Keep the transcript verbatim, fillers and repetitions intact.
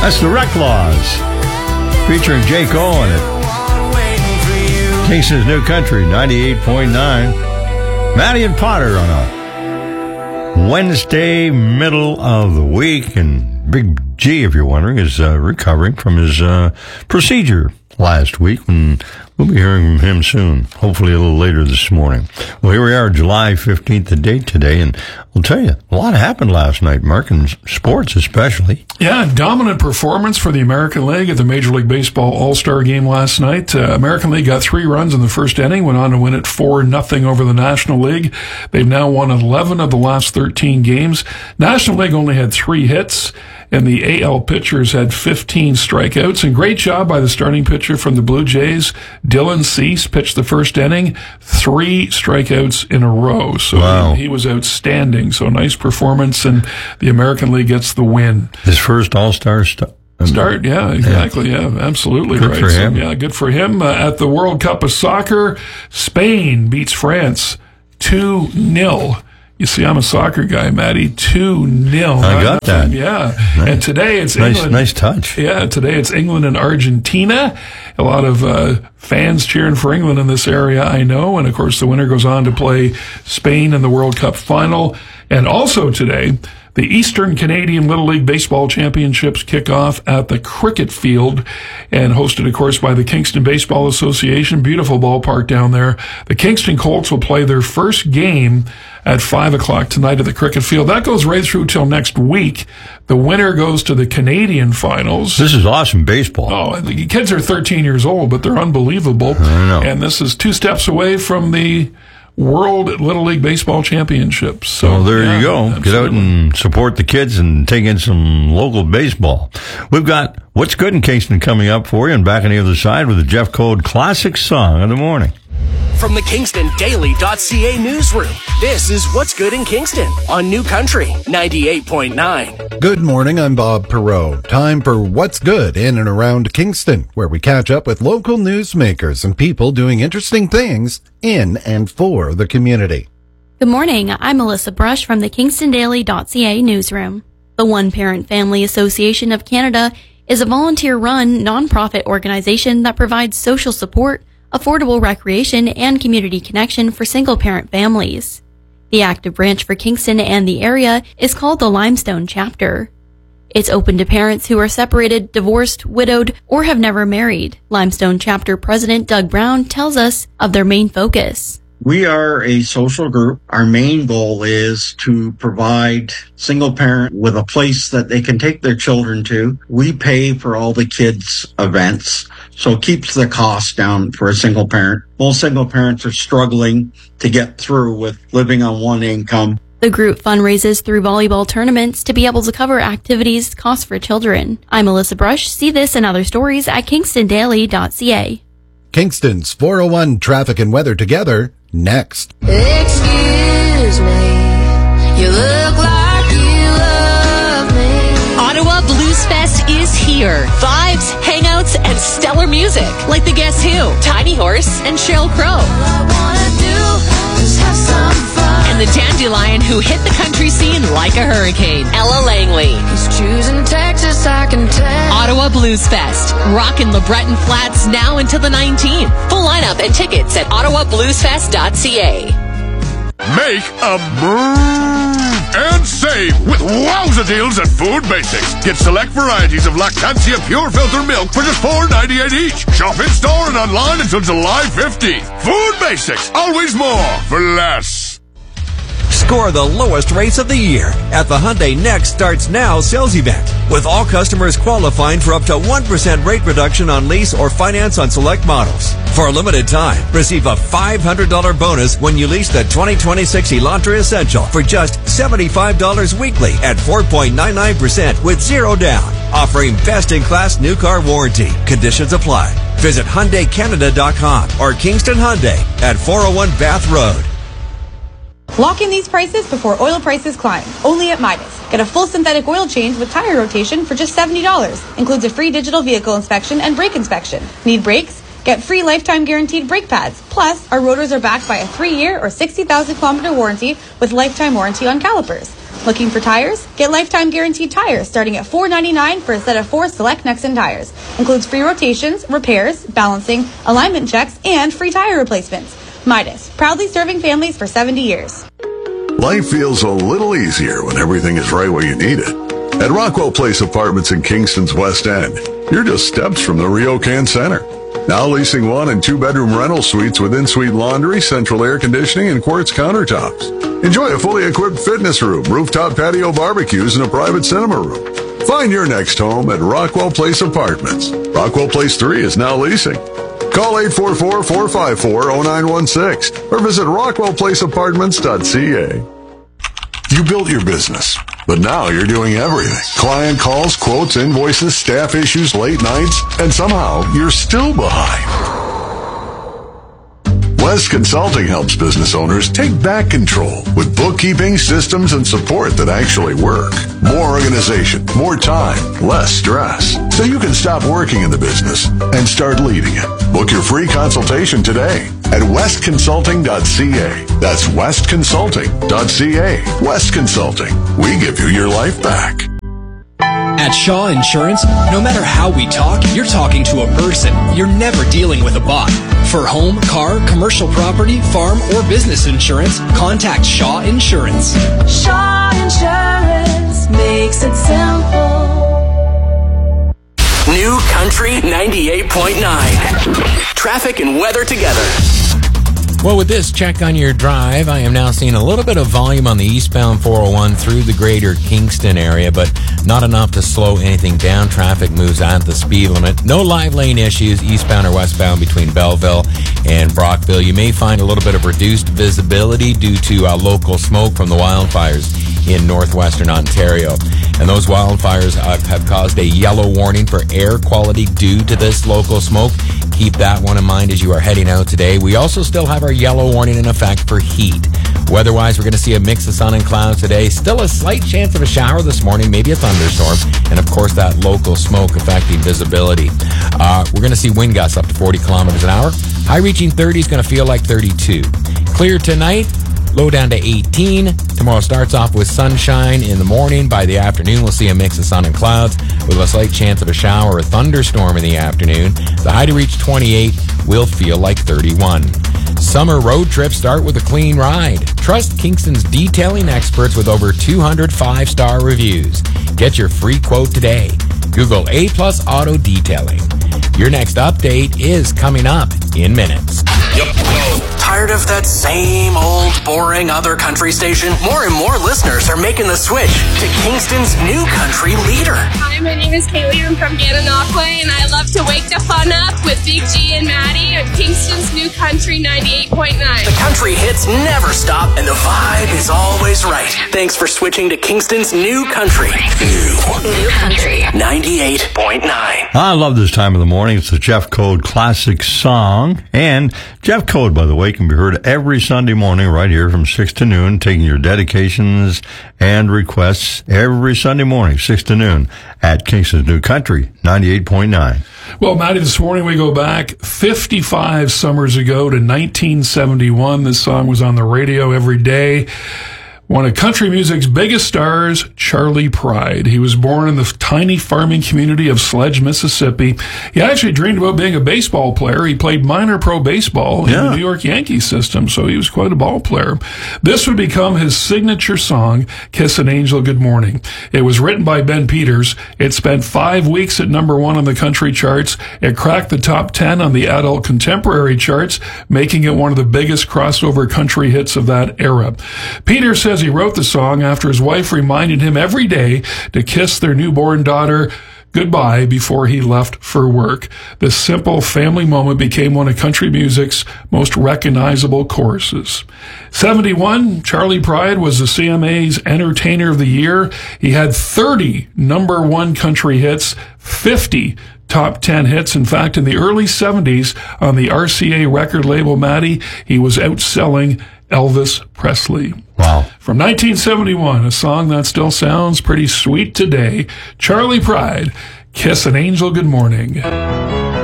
That's the Wreck Laws, featuring Jake Owen at Kingston's New Country, ninety-eight point nine. Maddie and Potter on a Wednesday, middle of the week, and Big G, if you're wondering, is uh, recovering from his uh, procedure last week, and we'll be hearing from him soon, hopefully a little later this morning. Well, here we are, July fifteenth, the date today, and I'll tell you, a lot happened last night, Mark, in sports especially. Yeah, dominant performance for the American League at the Major League Baseball All-Star Game last night. Uh, American League got three runs in the first inning, went on to win it four nothing over the National League. They've now won eleven of the last thirteen games. National League only had three hits, and the A L pitchers had fifteen strikeouts. And great job by the starting pitcher from the Blue Jays, Dylan Cease, pitched the first inning, three strikeouts in a row. So wow. he, he was outstanding. So nice performance, and the American League gets the win. His first All-Star st- start. Yeah, exactly. Yeah, yeah absolutely. Good right. for him. So, yeah, good for him. Uh, at the World Cup of Soccer, Spain beats France two nil. You see, I'm a soccer guy, Maddie. two nil. I got that. Yeah. Nice. And today it's nice, England. Nice touch. Yeah, today it's England and Argentina. A lot of uh, fans cheering for England in this area, I know. And, of course, the winner goes on to play Spain in the World Cup final. And also today, the Eastern Canadian Little League Baseball Championships kick off at the cricket field, and hosted, of course, by the Kingston Baseball Association. Beautiful ballpark down there. The Kingston Colts will play their first game at five o'clock tonight at the cricket field. That goes right through till next week. The winner goes to the Canadian finals. This is awesome baseball. Oh, the kids are thirteen years old, but they're unbelievable. I know. And this is two steps away from the World Little League Baseball Championships. So well, there yeah, you go. absolutely. Get out and support the kids and take in some local baseball. We've got What's Good in Kingston coming up for you, and back on the other side with the Jeff Code Classic Song of the Morning. From the Kingston Daily dot C A newsroom, this is What's Good in Kingston on New Country ninety-eight point nine. Good morning, I'm Bob Perot. Time for What's Good in and around Kingston, where we catch up with local newsmakers and people doing interesting things in and for the community. Good morning, I'm Melissa Brush from the Kingston Daily dot C A newsroom. The One Parent Family Association of Canada is a volunteer-run, nonprofit organization that provides social support, affordable recreation, and community connection for single-parent families. The active branch for Kingston and the area is called the Limestone Chapter. It's open to parents who are separated, divorced, widowed, or have never married. Limestone Chapter President Doug Brown tells us of their main focus. We are a social group. Our main goal is to provide single parent with a place that they can take their children to. We pay for all the kids' events, so it keeps the cost down for a single parent. Most single parents are struggling to get through with living on one income. The group fundraises through volleyball tournaments to be able to cover activities, costs for children. I'm Melissa Brush. See this and other stories at Kingston Daily dot C A. Kingston's four oh one Traffic and Weather together next. Excuse me, you look like you love me. Ottawa Blues Fest is here. Vibes, hangouts, and stellar music like the Guess Who, Tiny Horse, and Sheryl Crow. All I wanna do is have some fun. And the Dandelion who hit the country scene like a hurricane, Ella Langley. He's choosing Texas, I can tell. Ottawa Blues Fest, rockin' LeBreton Flats now until the nineteenth. Full lineup and tickets at ottawa blues fest dot c a. Make a move and save with wowza deals at Food Basics. Get select varieties of Lactancia Pure Filter Milk for just four ninety-eight each. Shop in store and online until July fifteenth. Food Basics, always more for less. Score the lowest rates of the year at the Hyundai Next Starts Now sales event, with all customers qualifying for up to one percent rate reduction on lease or finance on select models. For a limited time, receive a five hundred dollars bonus when you lease the twenty twenty-six Elantra Essential for just seventy-five dollars weekly at four point nine nine percent with zero down. Offering best-in-class new car warranty. Conditions apply. Visit Hyundai Canada dot com or Kingston Hyundai at four oh one Bath Road. Lock in these prices before oil prices climb. Only at Midas. Get a full synthetic oil change with tire rotation for just seventy dollars. Includes a free digital vehicle inspection and brake inspection. Need brakes? Get free lifetime guaranteed brake pads. Plus, our rotors are backed by a three-year or sixty thousand kilometer warranty with lifetime warranty on calipers. Looking for tires? Get lifetime guaranteed tires starting at four ninety-nine for a set of four select Nexen tires. Includes free rotations, repairs, balancing, alignment checks, and free tire replacements. Midas, proudly serving families for seventy years. Life feels a little easier when everything is right where you need it. At Rockwell Place Apartments in Kingston's West End, you're just steps from the Ryokan Center. Now leasing one and two bedroom rental suites with in-suite laundry, central air conditioning, and quartz countertops. Enjoy a fully equipped fitness room, rooftop patio barbecues, and a private cinema room. Find your next home at Rockwell Place Apartments. Rockwell Place three is now leasing. Call eight four four, four five four, zero nine one six or visit rockwell place apartments dot c a. You built your business, but now you're doing everything. Client calls, quotes, invoices, staff issues, late nights, and somehow you're still behind. West Consulting helps business owners take back control with bookkeeping, systems, and support that actually work. More organization, more time, less stress. So you can stop working in the business and start leading it. Book your free consultation today at west consulting dot c a. That's west consulting dot c a. West Consulting. We give you your life back. At Shaw Insurance, no matter how we talk, you're talking to a person. You're never dealing with a bot. For home, car, commercial property, farm, or business insurance, contact Shaw Insurance. Shaw Insurance makes it simple. New Country ninety-eight point nine. Traffic and weather together. Well, with this check on your drive, I am now seeing a little bit of volume on the eastbound four oh one through the greater Kingston area, but not enough to slow anything down. Traffic moves at the speed limit. No live lane issues eastbound or westbound between Belleville and Brockville. You may find a little bit of reduced visibility due to uh, local smoke from the wildfires in northwestern Ontario. And those wildfires uh, have caused a yellow warning for air quality due to this local smoke. Keep that one in mind as you are heading out today. We also still have our yellow warning in effect for heat. Weather-wise, we're going to see a mix of sun and clouds today. Still a slight chance of a shower this morning, maybe a thunderstorm, and of course that local smoke affecting visibility. Uh, we're going to see wind gusts up to forty kilometers an hour. High reaching thirty is going to feel like thirty-two. Clear tonight. Low down to eighteen. Tomorrow starts off with sunshine in the morning. By the afternoon, we'll see a mix of sun and clouds with a slight chance of a shower or thunderstorm in the afternoon. The high to reach twenty-eight will feel like thirty-one. Summer road trips start with a clean ride. Trust Kingston's detailing experts with over two hundred five-star reviews. Get your free quote today. Google A Plus Auto Detailing. Your next update is coming up in minutes. Yep. Tired of that same old, boring other country station? More and more listeners are making the switch to Kingston's new country leader. Hi, my name is Kaylee. I'm from Gananoque, and I love to wake the fun up with Big G and Maddie on Kingston's new country ninety-eight point nine. The country hits never stop, and the vibe is always right. Thanks for switching to Kingston's new country. New, new country ninety-eight point nine. I love this time of the morning. It's the Jeff Code classic song. And Jeff Code, by the way, can be heard every Sunday morning right here from six to noon, taking your dedications and requests every Sunday morning, six to noon, at Kingston's New Country, ninety-eight point nine. Well, Maddie, this morning we go back fifty-five summers ago to nineteen seventy-one. This song was on the radio every day. One of country music's biggest stars, Charley Pride. He was born in the tiny farming community of Sledge, Mississippi. He actually dreamed about being a baseball player. He played minor pro baseball yeah. in the New York Yankees system, so he was quite a ball player. This would become his signature song, Kiss an Angel Good Morning. It was written by Ben Peters. It spent five weeks at number one on the country charts. It cracked the top ten on the adult contemporary charts, making it one of the biggest crossover country hits of that era. Peters says he wrote the song after his wife reminded him every day to kiss their newborn daughter goodbye before he left for work. This simple family moment became one of country music's most recognizable choruses. seventy-one, Charley Pride was the C M A's Entertainer of the Year. He had thirty number one country hits, fifty top ten hits. In fact, in the early seventies, on the R C A record label, Maddie, he was outselling Elvis Presley. Wow. From nineteen seventy-one, a song that still sounds pretty sweet today, Charley Pride, Kiss an Angel Good Morning.